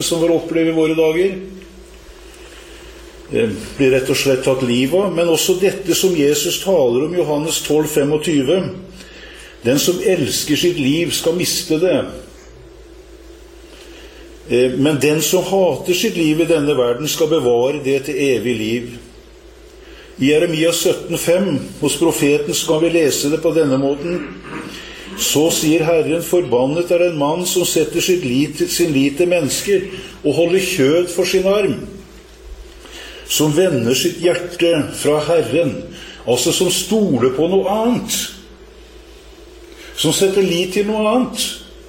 som var opplevd i våre dager. Blir rett og slett tatt liv av. Men også dette som Jesus taler om, Johannes 12:25. Den som elsker sitt liv skal miste det. Men den som hater sitt liv i denne verden skal bevare det til evig liv. I Jeremia 17:5 hos profeten skal vi lese det på denne måten. Så sier Herren, forbannet er en mann som setter sin lit til mennesker og holder kjød for sin arm, som vender sitt hjerte fra Herren, altså som stoler på noe annet, som setter lit til noe annet.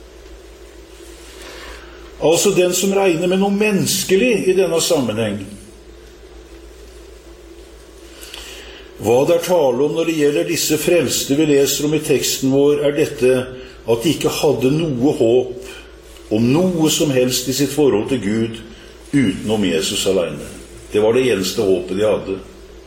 Altså den som regner med noe menneskelig i denne sammenheng. Hva det er tale om når det gjelder disse frelste vi leser om i teksten vår, er dette at de ikke hadde noe håp om noe som helst i sitt forhold til Gud utenom Jesus alene. Det var det eneste håpet de hadde.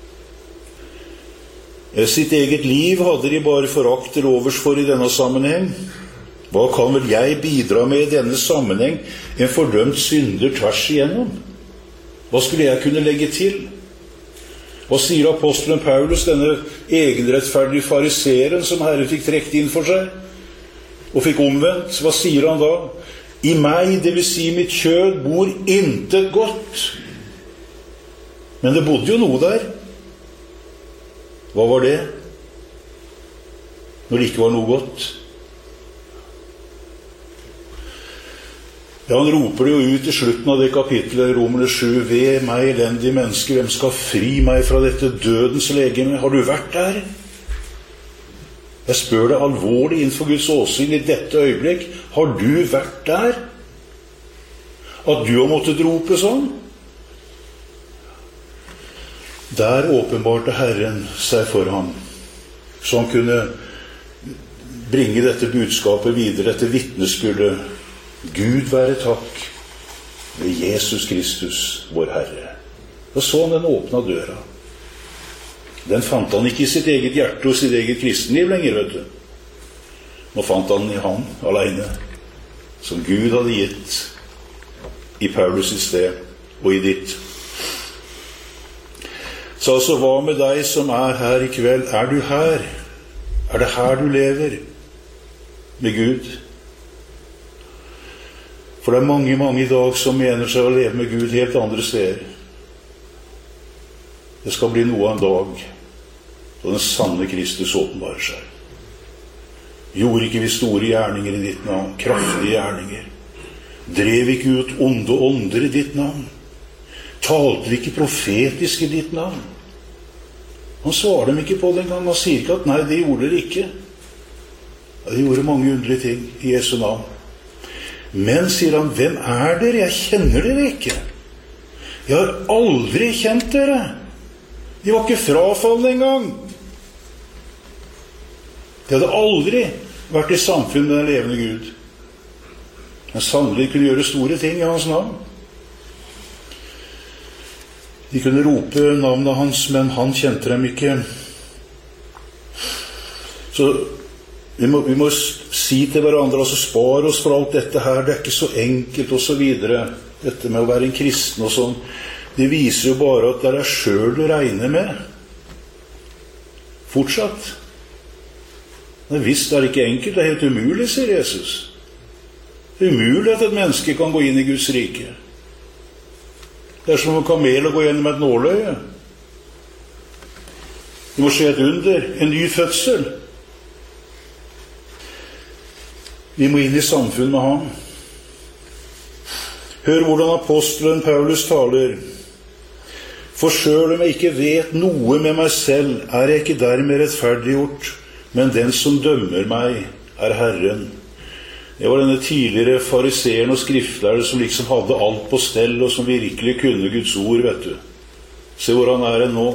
Sitt eget liv hadde de bare forakt til overs for i denne sammenheng. Hva kan vel jeg bidra med i denne sammenheng, en fordømt synder tvers igjennom? Hva skulle jeg kunne legge til? Hva sier apostelen Paulus, denne egenrettferdige fariseren som Herren fikk trekt inn for seg, og fikk omvendt? Hva sier han da? I meg, det vil si mitt kjød, bor intet godt. Men det bodde jo noe der. Hva var det? Når det ikke var noe godt. Ja, han roper det jo ut i slutten av det kapitlet, Romerne 7, ved meg elendige mennesker, hvem skal fri meg fra dette dødens legeme? Har du vært der? Jeg spør deg alvorlig innenfor Guds åsyn i dette øyeblikk. Har du vært der? At du har måttet rope sånn? Der åpenbarte Herren seg for ham, så han kunne bringe dette budskapet videre, dette vitnesbyrdet. Gud være takk ved Jesus Kristus, vår Herre. Og så han den åpna døra. Den fant han ikke i sitt eget hjerte og sitt eget kristenliv lenger, vet du. Nå fant han i han alene, som Gud hadde gitt i Paulus i sted og i ditt. Så altså, hva med deg som er her i kveld? Er du her? Er det her du lever med Gud? For det er mange, mange i dag som mener seg å leve med Gud helt andre steder. Det skal bli noe av en dag da den sanne Kristus åpenbarer seg. Gjorde ikke vi store gjerninger i ditt navn, kraftige gjerninger? Drev ikke ut onde ånder i ditt navn? Talte vi ikke profetisk i ditt navn? Han svarer dem ikke på det engang. Han sier ikke at nei, det gjorde dere ikke. Ja, de gjorde mange underlige ting i Jesu navn. Men, sier han, hvem er dere? Jeg kjenner dere ikke. Jeg har aldri kjent dere. De var ikke frafallende engang. De hadde aldri vært i samfunn med den levende Gud. Men sannelig kunne gjøre store ting i hans navn. De kunne rope navnet hans, men han kjente dem ikke. Så vi må si til hverandre, altså spar oss for alt dette her, det er ikke så enkelt og så videre. Dette med å være en kristen og sånn, det viser jo bare at det er deg selv du regner med. Fortsatt. Men visst er det ikke enkelt, det er helt umulig, sier Jesus. Det er umulig at et menneske kan gå inn i Guds rike. Det er som en kamel å gå gjennom et nåløye. Det må skje et under, en ny fødsel. Vi må inn i samfunn med ham. Hør hvordan apostelen Paulus taler. For selv om jeg ikke vet noe med meg selv, er jeg ikke dermed rettferdiggjort, men den som dømmer meg, er Herren. Det var denne tidligere fariseren og skriftlærere som liksom hadde alt på stell, og som virkelig kunne Guds ord, vet du. Se hvor han er nå.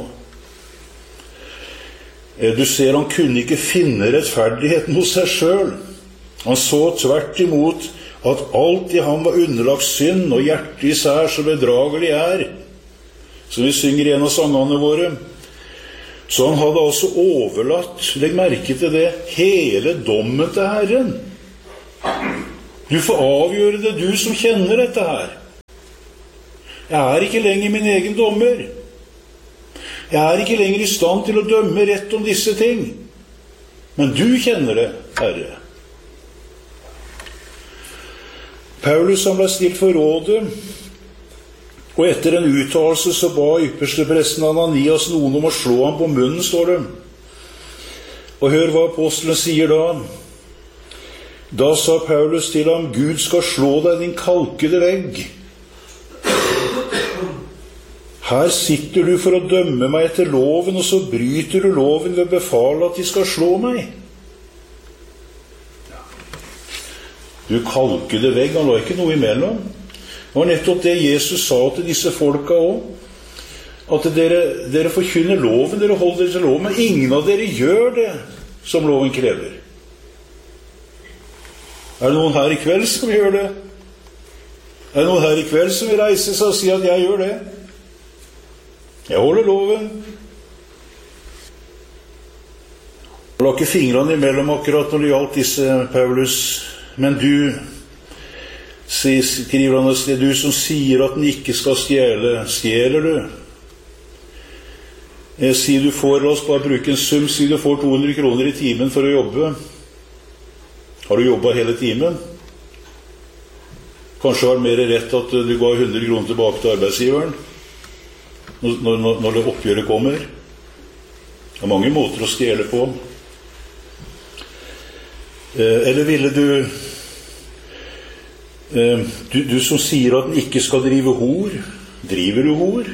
Du ser, han kunne ikke finne rettferdigheten hos seg selv. Han så tvert imot at alt i ham var underlagt synd, og hjertet især så bedragelig er, som vi synger i en av sangene våre. Så han hadde altså overlatt, legg merke til det, hele dommen til Herren. Du får avgjøre det, du som kjenner dette her. Jeg ikke lenger min egen dommer. Jeg ikke lenger i stand til å dømme rett om disse ting. Men du kjenner det, Herre. Paulus han ble stilt for rådet, og etter en uttalelse så ba ypperstepresten Ananias noen om å slå ham på munnen, står det. Og hør hva apostelen sier da. Da sa Paulus til ham, Gud skal slå deg, din kalkede vegg. Her sitter du for å dømme meg etter loven, og så bryter du loven ved å befale at de skal slå meg. Du kalkede vegg, han la ikke noe imellom. Det var nettopp det Jesus sa til disse folka også. At dere forkynner loven, dere holder dere til loven, men ingen av dere gjør det som loven krever. Det noen her i kveld som gjør det? Det noen her i kveld som vil reise seg og si at jeg gjør det? Jeg holder loven. Jeg la ikke fingrene imellom akkurat når det gjaldt disse, Paulus. Men du, skriver han et sted, du som sier at den ikke skal stjele, stjeler du? Si du får, la oss bare bruke en sum, si du får 200 kroner i timen for å jobbe. Har du jobbet hele timen? Kanskje var det mer rett at du ga 100 kroner tilbake til arbeidsgiveren når det oppgjøret kommer. Det mange måter å stjele på. Eller ville du som sier at den ikke skal drive hor, driver du hor?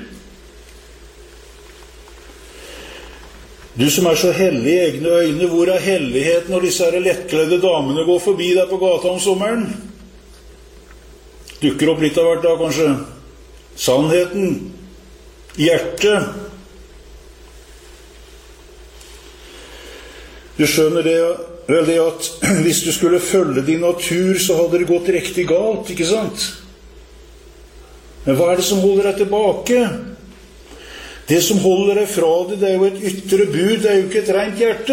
Du som så hellig i egne øyne, hvor helligheten når disse her lettkledde damene går forbi deg på gata om sommeren? Dukker opp litt av hvert da, kanskje. Sannheten, hjertet. Du skjønner det, vel det at hvis du skulle følge din natur, så hadde det gått riktig galt, ikke sant? Men hva det som holder deg tilbake? Det som holder deg fra det, det jo et ytre bud, det jo ikke et rent hjerte.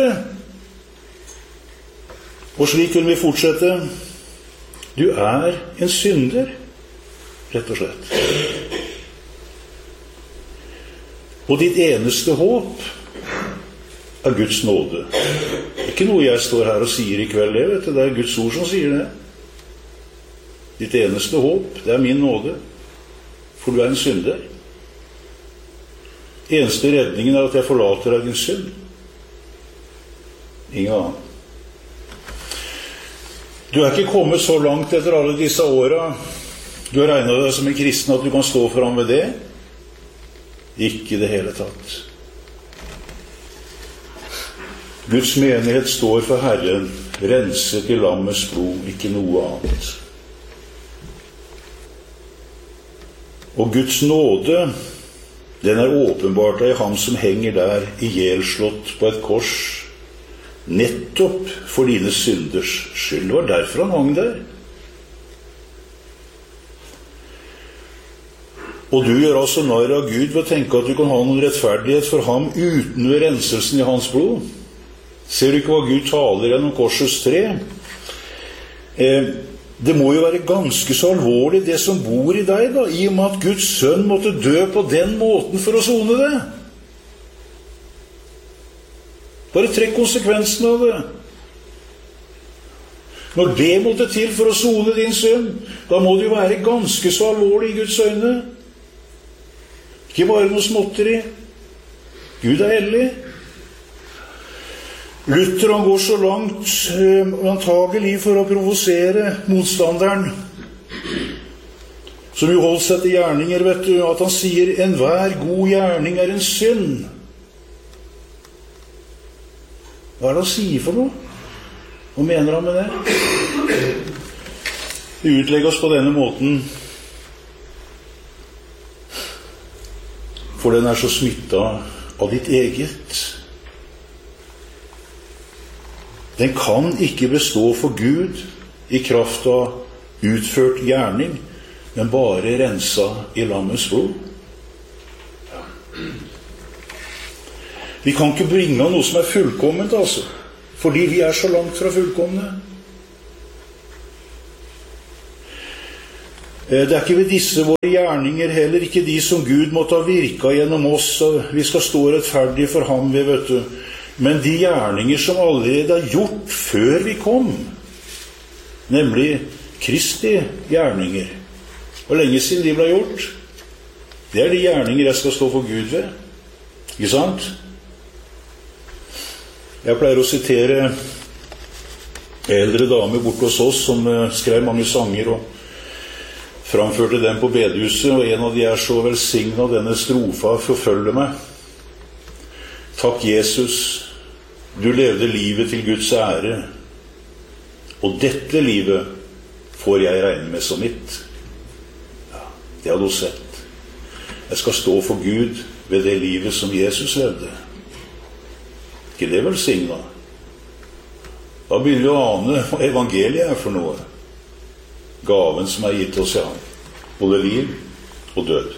Og slik vil vi fortsette. Du en synder, rett og slett. Og ditt eneste håp Guds nåde. Ikke noe jeg står her og sier i kveld, det Guds ord som sier det. Ditt eneste håp, det min nåde, for du en synder. Eneste redningen at jeg forlater deg din synd. Ingen annen. Du ikke kommet så langt etter alle disse årene. Du har regnet deg som en kristen at du kan stå foran ved det. Ikke det hele tatt. Guds menighet står for Herren, renset i lammets blod, ikke noe annet. Og Guds nåde, den åpenbart i ham som henger der, ihjelslått på et kors, nettopp for dine synders skyld. Det var derfor han hang der. Og du gjør altså narr av Gud ved å tenke at du kan ha noen rettferdighet for ham uten renselsen i hans blod. Ser du ikke hva Gud taler gjennom korsets tre? Det må jo være ganske så alvorlig det som bor i deg da, i og med at Guds sønn måtte dø på den måten for å sone det. Bare trekk konsekvensen av det. Når det måtte til for å sone din synd, da må det jo være ganske så alvorlig i Guds øyne. Ikke bare noe småtteri. Gud hellig. Luther han går så langt antagelig for å provosere motstanderen, som jo holdt seg til gjerninger, vet du, at han sier enhver god gjerning en synd. Hva det han sier for noe? Hva mener han med det? Det utlegges på denne måten, for den så smittet av ditt eget. Den kan ikke bestå for Gud i kraft av utført gjerning, men bare rensa i lammets blod. Vi kan ikke bringe noe som fullkomment, altså, fordi vi så langt fra fullkomne. Det er ikke ved disse våre gjerninger, heller ikke de som Gud måtte ha virket gjennom oss, og vi skal stå rettferdige for ham ved, vet du. Men de gjerninger som allerede er gjort før vi kom, nemlig Kristi gjerninger. Hvor lenge siden de ble gjort? Det er de gjerninger jeg skal stå for Gud ved. Ikke sant? Jeg pleier å sitere eldre dame bort hos oss som skrev mange sanger og framførte dem på bedehuset, og en av de er så velsignet av denne strofa forfølger meg. Takk, Jesus, du levde livet til Guds ære, og dette livet får jeg regne med som mitt. Ja, det hadde hun sett. Jeg skal stå for Gud ved det livet som Jesus levde. Ikke det velsignet? Da begynner vi å ane hva evangeliet er for noe. Gaven som er gitt oss i ham. Både liv og død.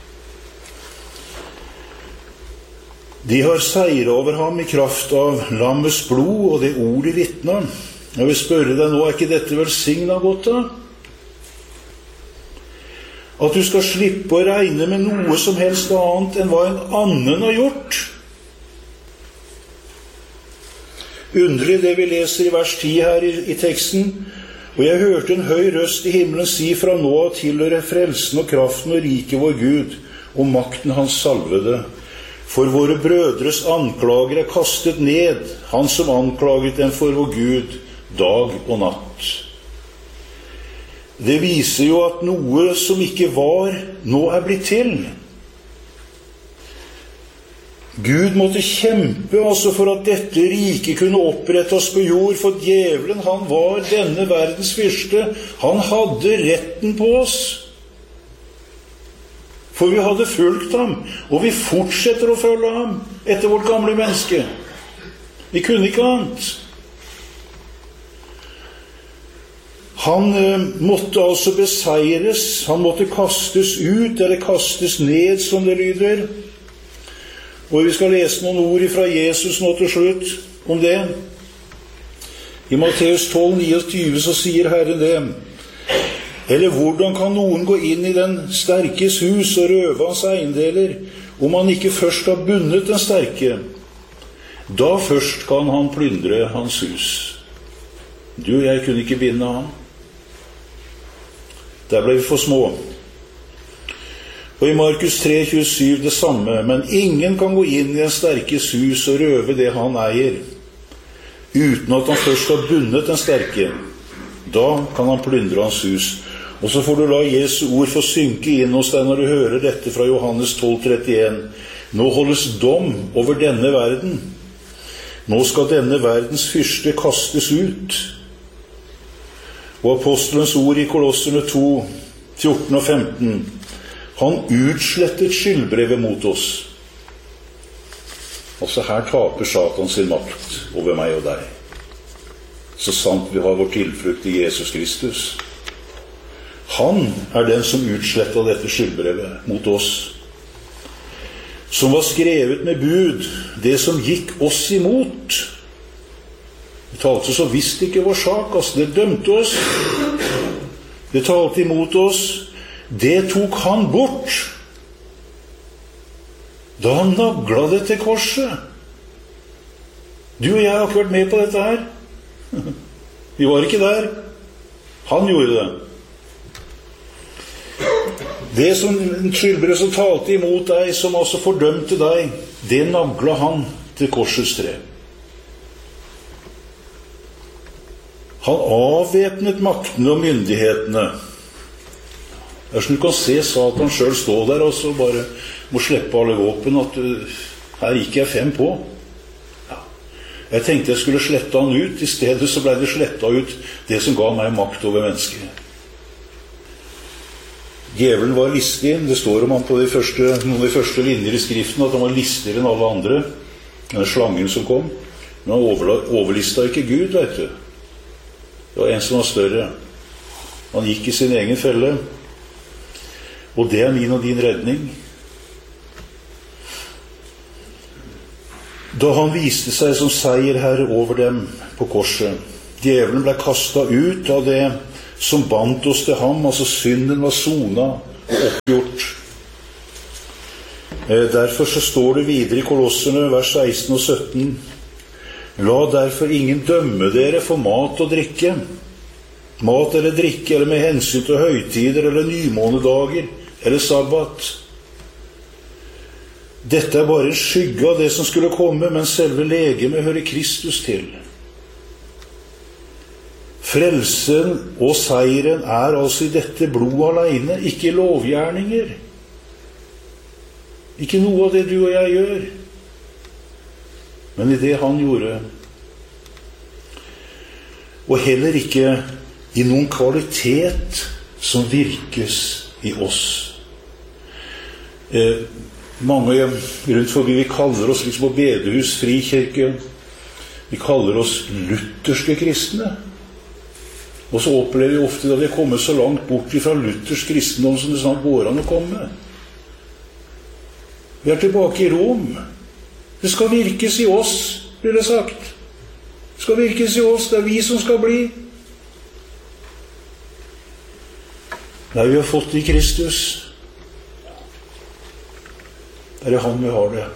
De har seiret over ham i kraft av lammets blod og det ord de vitner. Jeg vil spørre deg nå, er ikke dette velsignet godt da? At du skal slippe å regne med noe som helst annet enn hva en annen har gjort. Underlig det vi leser i vers 10 her i teksten. Og jeg hørte en høy røst i himmelen si fra nå av tilhører frelsen og kraften og riket vår Gud, og makten hans salvede. For våre brødres anklager er kastet ned, han som anklaget dem for vår Gud, dag og natt. Det viser jo at noe som ikke var, nå er blitt til. Gud måtte kjempe altså for at dette riket kunne opprettes på jord, for djevelen, han var denne verdens fyrste. Han hadde retten på oss. For vi hadde fulgt ham, og vi fortsetter å følge ham etter vårt gamle menneske. Vi kunne ikke annet. Han måtte altså beseires, han måtte kastes ut, eller kastes ned, som det lyder. Og vi skal lese noen ord fra Jesus nå til slutt om det. I Matteus 12:29 så sier Herren det. Eller hvordan kan noen gå inn i den sterkes hus og røve hans eiendeler, om han ikke først har bundet den sterke? Da først kan han plyndre hans hus. Du og jeg kunne ikke binde ham. Der ble vi for små. Og i Markus 3:27 det samme, men ingen kan gå inn i en sterkes hus og røve det han eier, uten at han først har bundet den sterke. Da kan han plyndre hans hus. Og så får du la Jesu ord få synke inn hos deg når du hører dette fra Johannes 12:31. Nå holdes dom over denne verden. Nå skal denne verdens fyrste kastes ut. Og apostelens ord i Kolosserne 2:14 og 15. Han utslettet skyldbrevet mot oss. Altså her taper Satan sin makt over meg og deg. Så sant vi har vår tilflukt i Jesus Kristus. Han er den som utslettet dette skyldbrevet mot oss. Som var skrevet med bud, det som gikk oss imot. Det talte så visst ikke vår sak, altså det dømte oss. Det talte imot oss. Det tok han bort da han naglet det til korset. Du og jeg har ikke vært med på dette her. Vi var ikke der. Han gjorde det. Det som skyldbrev som talte imot deg, som også fordømte deg, det naglet han til korsets tre. Han avvæpnet maktene og myndighetene. Det er som du kan se Satan selv stå der og så bare må slippe alle våpen, at her gikk jeg 5 på. Ja. Jeg tenkte jeg skulle slette han ut, i stedet så ble det slettet ut det som ga meg makt over mennesket. Djevelen var listig, det står om han på noen av de første linjer i skriften, at han var listigere enn alle andre, den slangen som kom. Men han overlista ikke Gud, vet du. Det var en som var større. Han gikk i sin egen felle. Og det er min og din redning. Da han viste seg som seierherre over dem på korset. Djevelen ble kastet ut av det som bandt oss til ham, altså synden var sonet og oppgjort. Derfor så står det videre i Kolosserne, vers 16 og 17, la derfor ingen dømme dere for mat og drikke, mat eller drikke, eller med hensyn til høytider, eller nymånedager, eller sabbat. Dette bare en skygge av det som skulle komme, men selve legemet hører Kristus til. Frelsen og seieren altså i dette blod alene, ikke lovgjerninger. Ikke noe av det du og jeg gjør, men i det han gjorde. Og heller ikke i noen kvalitet som virkes i oss. Mange rundt forbi, vi kaller oss liksom på bedehus, frikirke, vi kaller oss lutherske kristne. Og så opplever vi ofte at vi er kommet så langt bort fra luthersk kristendom som det snart går an å komme. Vi er tilbake i Rom. Det skal virkes i oss, blir det sagt. Det skal virkes i oss, det er vi som skal bli. Nei, vi har fått det i Kristus. Det er han vi har det.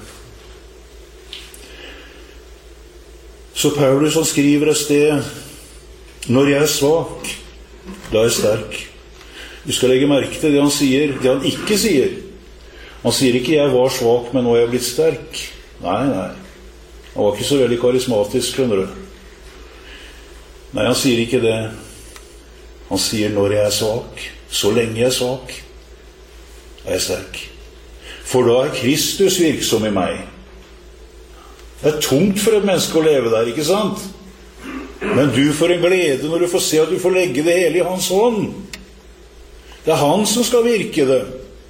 Så Paulus han skriver et sted, når jeg er svak, da er jeg sterk. Du skal legge merke til det han sier, det han ikke sier. Han sier ikke, jeg var svak, men nå er jeg blitt sterk. Nei. Han var ikke så veldig karismatisk, skjønner du. Nei, han sier ikke det. Han sier, når jeg er svak, så lenge jeg er svak, er jeg sterk. For da er Kristus virksom i meg. Det er tungt for et menneske å leve der, ikke sant? Men du får en glede når du får se at du får legge det hele i hans hånd. Det er han som skal virke det.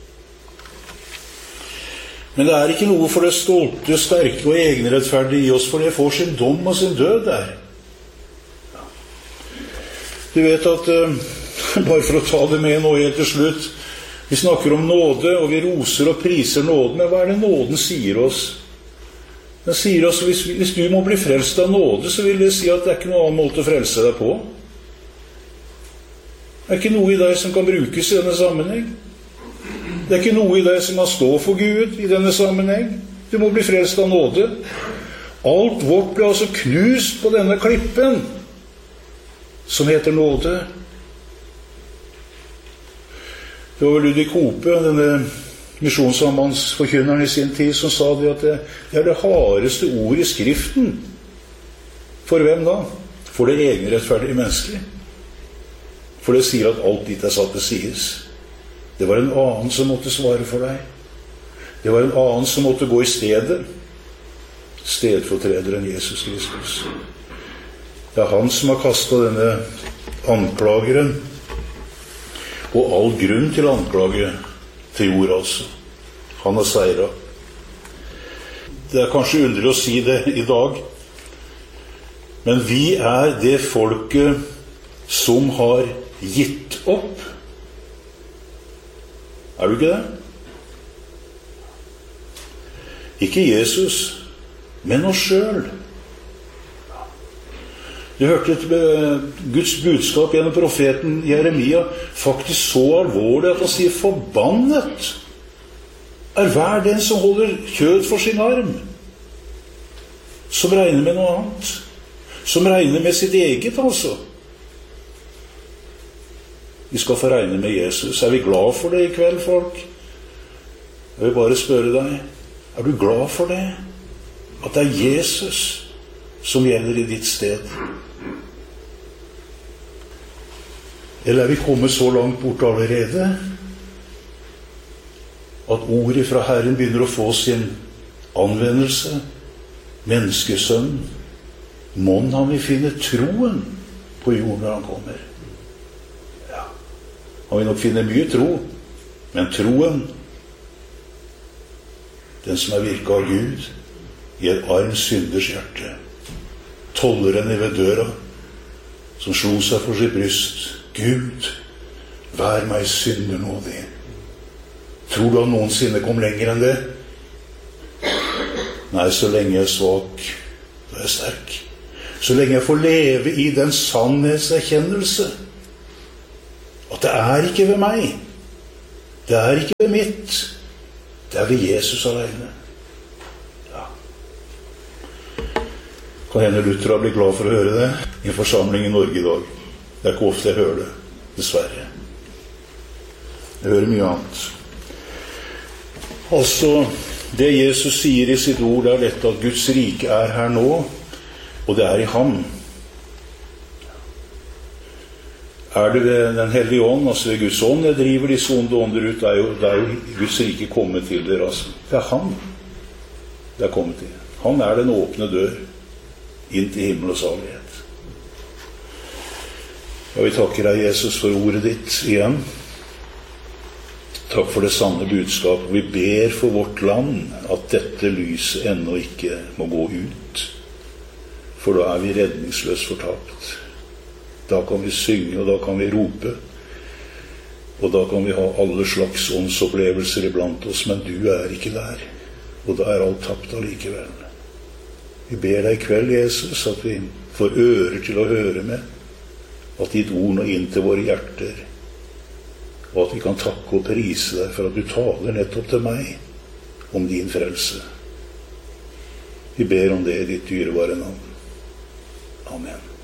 Men det er ikke noe for det stolte, sterke og egenrettferdige i oss, for det får sin dom og sin død der. Du vet at, bare for å ta det med nå helt til slutt, vi snakker om nåde, og vi roser og priser nåden, men hva er det nåden sier oss? Den sier oss, hvis du må bli frelst av nåde, så vil det si at det er ikke noen annen måte å frelse deg på. Det er ikke noe i deg som kan brukes i denne sammenheng. Det er ikke noe i deg som kan stå for Gud i denne sammenheng. Du må bli frelst av nåde. Alt vårt ble altså knust på denne klippen, som heter nåde. Det var vel Ludvig Hope, denne misjonssambandsforkynneren i sin tid, som sa det at det er det hardeste ord i Skriften. For hvem da? For det egenrettferdige mennesket. For det sier at alt ditt er satt til sides. Det var en annen som måtte svare for deg. Det var en annen som måtte gå i stedet. Stedfortrederen Jesus Kristus. Det er han som har kastet denne anklageren, og all grunn til anklage til jord altså. Han har seiret. Det er kanskje underlig å si det i dag, men vi er det folket som har gitt opp. Er du ikke det? Ikke Jesus, men oss selv. Du hørte Guds budskap gjennom profeten Jeremia faktisk så alvorlig at han sier forbannet er hver den som holder kjød for sin arm, som regner med noe annet, som regner med sitt eget altså. Vi skal få regne med Jesus. Er vi glad for det i kveld, folk? Jeg vil bare spørre deg, er du glad for det? At det er Jesus som gjelder i ditt sted? Eller er vi kommet så langt bort allerede at ordet fra Herren begynner å få sin anvendelse? Menneskesønn, månn han vil finne troen på jorden når han kommer. Han vil nok finne mye tro, men troen, den som er virket av Gud, i et arm synders hjerte. Tolleren ved døra, som slo seg for sitt bryst. Gud, vær meg synder nådig. Tror du han noensinne kom lenger enn det? Nei, så lenge jeg er svak, da er jeg sterk. Så lenge jeg får leve i den sannhetserkjennelse At det er ikke ved meg. Det er ikke ved mitt. Det er ved Jesus alene. Ja. Kan hende Luther har blitt glad for å høre det i en forsamling i Norge i dag. Det er ikke ofte jeg hører det, dessverre. Jeg hører mye annet. Altså, det Jesus sier i sitt ord er dette, at Guds rike er her nå, og det er i ham. Er det ved den hellige ånd, altså ved Guds ånd, jeg driver disse onde ånder ut, det er jo Guds rike kommet til dere. Altså. Det er han det er kommet til. Han er den åpne dør inn til himmel og salighet. Ja, vi takker deg, Jesus, for ordet ditt igjen. Takk for det sanne budskap. Vi ber for vårt land at dette lyset ennå ikke må gå ut, for da er vi redningsløst fortapt. Da kan vi synge, og da kan vi rope, og da kan vi ha alle slags åndsopplevelser iblant oss, men du er ikke der, og da er alt tapt allikevel. Vi ber deg i kveld, Jesus, at vi får ører til å høre med, at ditt ord nå inn til våre hjerter, og at vi kan takke og prise deg for at du taler nettopp til meg om din frelse. Vi ber om det i ditt dyrebare navn. Amen.